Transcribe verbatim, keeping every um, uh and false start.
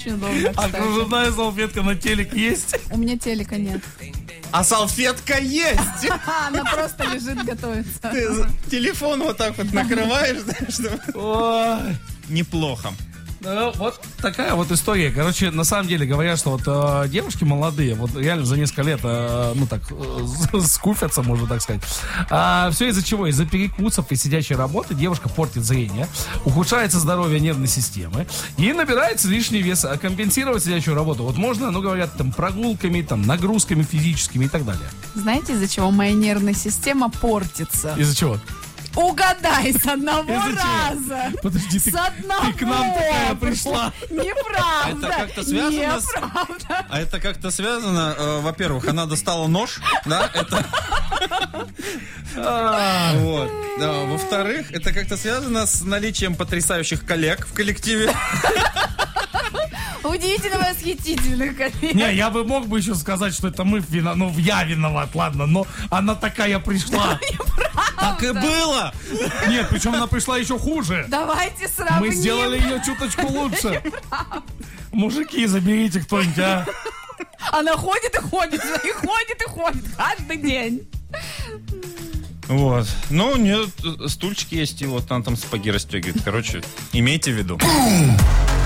очень удобно, А кстати. кружевная салфетка на телек есть? У меня телека нет. А салфетка есть! А, она просто лежит, готовится. Ты за- телефон вот так вот накрываешь, знаешь, чтобы- Ой. Неплохо. Ну, вот такая вот история. Короче, на самом деле говорят, что вот э, девушки молодые, вот реально за несколько лет, э, ну так, э, скуфятся, можно так сказать. А, все из-за чего? Из-за перекусов и сидячей работы девушка портит зрение, ухудшается здоровье нервной системы и набирается лишний вес. А компенсировать сидячую работу вот можно, ну, говорят, там, прогулками, там, нагрузками физическими и так далее. Знаете, из-за чего моя нервная система портится? Из-за чего? Угадай с одного Из-за чего? раза. Подожди, ты, С одного. ты к нам такая пришла. Неправда. Это как-то связано с- Неправда. А это как-то связано, э, во-первых, она достала нож, да, это... Вот. Да, во-вторых, это как-то связано с наличием потрясающих коллег в коллективе. Удивительно восхитительных коллег. Не, я бы мог бы еще сказать, что это мы виноваты, ну, я виноват, ладно, но она такая пришла. Так и было! Нет, причем она пришла еще хуже. Давайте сравним. Мы сделали ее чуточку лучше. Мужики, заберите кто-нибудь, а. Она ходит и ходит, и ходит и ходит каждый день. Вот. Ну, у нее стульчик есть, и вот она там сапоги расстегивает. Короче, имейте в виду.